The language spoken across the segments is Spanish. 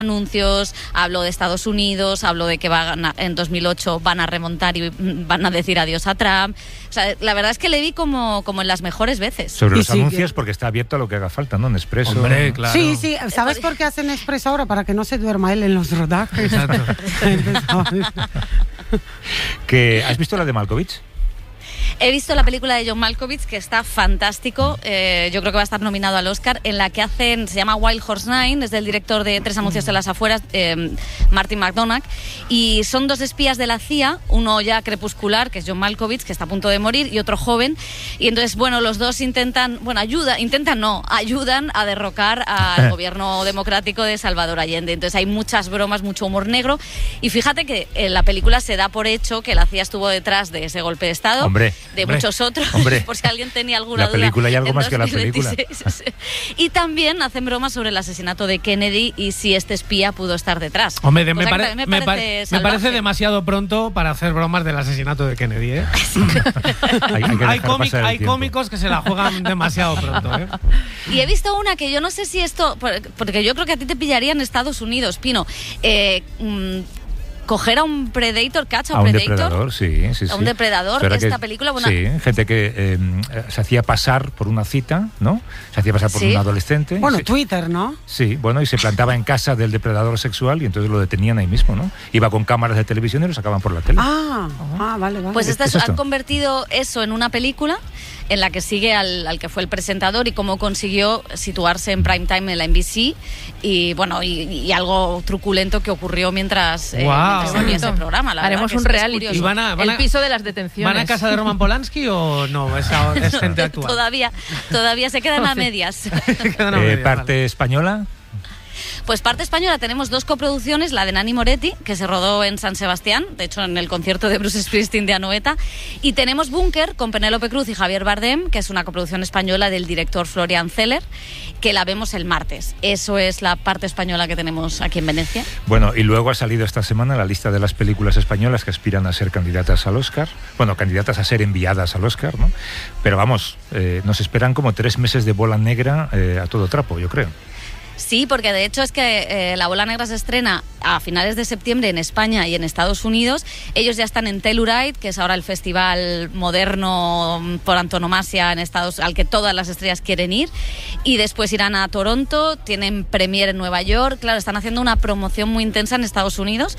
anuncios, habló de Estados Unidos, habló de que en 2008 van a remontar y van a decir adiós a Trump. O sea, la verdad es que le vi como en las mejores veces. Sobre los anuncios, porque está abierto a lo que haga falta, ¿no? En Expresso. Hombre, claro. Sí. ¿Sabes por qué hacen Expresso ahora? Para que no se duerma él en los rodajes. Exacto. ¿Has visto la de Malkovich? He visto la película de John Malkovich, que está fantástico. Yo creo que va a estar nominado al Oscar, en la que se llama Wild Horse 9, es del director de Tres anuncios en las afueras, Martin McDonagh, y son dos espías de la CIA, uno ya crepuscular, que es John Malkovich, que está a punto de morir, y otro joven, y entonces, los dos ayudan a derrocar al gobierno democrático de Salvador Allende. Entonces hay muchas bromas, mucho humor negro, y fíjate que en la película se da por hecho que la CIA estuvo detrás de ese golpe de Estado. Muchos otros, por si alguien tenía alguna duda. La película y algo más que la película. Y también hacen bromas sobre el asesinato de Kennedy y si este espía pudo estar detrás. Hombre, me parece demasiado pronto para hacer bromas del asesinato de Kennedy, ¿eh? Hay cómicos que se la juegan demasiado pronto, ¿eh? Y he visto una que yo no sé si esto, porque yo creo que a ti te pillaría en Estados Unidos, Pino. Coger a un Predator, a un depredador, sí. A un depredador, esta película... Sí, gente que se hacía pasar por una cita, ¿no? Se hacía pasar por un adolescente. Twitter, ¿no? Sí, y se plantaba en casa del depredador sexual y entonces lo detenían ahí mismo, ¿no? Iba con cámaras de televisión y lo sacaban por la tele. Vale. Pues han convertido eso en una película en la que sigue al que fue el presentador y cómo consiguió situarse en prime time en la NBC y algo truculento que ocurrió mientras salía ese programa. Haremos un reality. El piso de las detenciones. ¿Van a casa de Roman Polanski o no? Es gente actual. Todavía se quedan a medias. ¿Parte española? Pues parte española, tenemos dos coproducciones, la de Nanni Moretti, que se rodó en San Sebastián, de hecho en el concierto de Bruce Springsteen de Anoeta, y tenemos Búnker con Penélope Cruz y Javier Bardem, que es una coproducción española del director Florian Zeller, que la vemos el martes. Eso es la parte española que tenemos aquí en Venecia. Y luego ha salido esta semana la lista de las películas españolas que aspiran a ser candidatas al Oscar, candidatas a ser enviadas al Oscar, ¿no? Pero nos esperan como 3 meses de bola negra a todo trapo, yo creo. Sí, porque de hecho es que La Bola Negra se estrena a finales de septiembre en España y en Estados Unidos. Ellos ya están en Telluride, que es ahora el festival moderno por antonomasia al que todas las estrellas quieren ir, y después irán a Toronto, tienen premiere en Nueva York. Claro, están haciendo una promoción muy intensa en Estados Unidos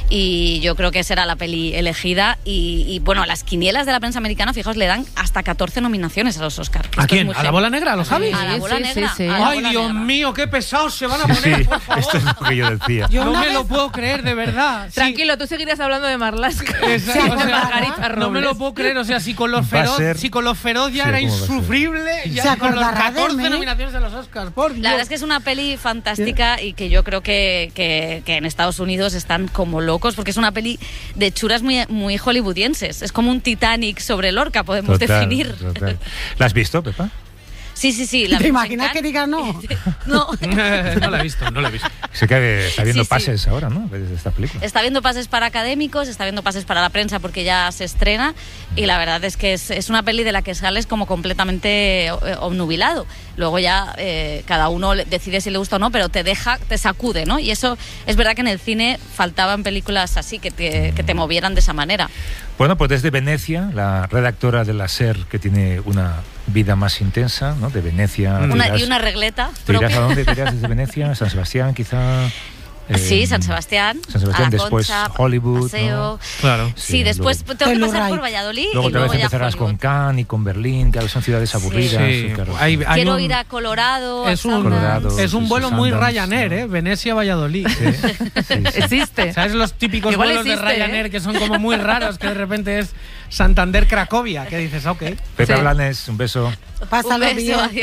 y yo creo que será la peli elegida y las quinielas de la prensa americana, fijaos, le dan hasta 14 nominaciones a los Oscars. ¿A quién? ¿A La Bola Negra? ¿Lo sabes? A La Bola Negra. Sí. Ay, Dios mío, qué pesado se van a poner, por favor. Esto es lo que yo decía. No me lo puedo creer, de verdad. Tranquilo, tú seguirías hablando de Marlaska. Margarita Robles. No me lo puedo creer, si con los feroz ya era insufrible, ya con los 14 nominaciones de los Oscars, por Dios. La verdad es que es una peli fantástica y que yo creo que en Estados Unidos están como locos, porque es una peli de churas muy hollywoodienses. Es como un Titanic sobre Lorca, podemos definir. Total. ¿La has visto, Pepa? Sí. ¿Te imaginas que diga no? No. No la he visto. Sé que está viendo pases ahora, ¿no? De esta película. Está viendo pases para académicos, está viendo pases para la prensa porque ya se estrena, y la verdad es que es una peli de la que sales como completamente obnubilado. Luego ya cada uno decide si le gusta o no, pero te sacude, ¿no? Y eso es verdad que en el cine faltaban películas así que te movieran de esa manera. Pues desde Venecia, la redactora de la SER, que tiene una vida más intensa, ¿no? De Venecia. Y una regleta. ¿Te irás a dónde? ¿Te irás desde Venecia? ¿San Sebastián, quizá? Sí, San Sebastián, después Concha, Hollywood, Paseo. ¿no? Claro. Sí, después tengo que pasar por Valladolid luego y luego ya empezarás con Cannes y con Berlín, que son ciudades aburridas. Sí. Claro. Quiero ir a Colorado. Es un vuelo muy Ryanair, ¿eh? Venecia-Valladolid. Sí. Existe. ¿Sabes los típicos Igual vuelos existe, de Ryanair que son como muy raros, que de repente es Santander-Cracovia? Que dices, ok. Pepe Blanes, un beso. Pásalo bien. Adiós.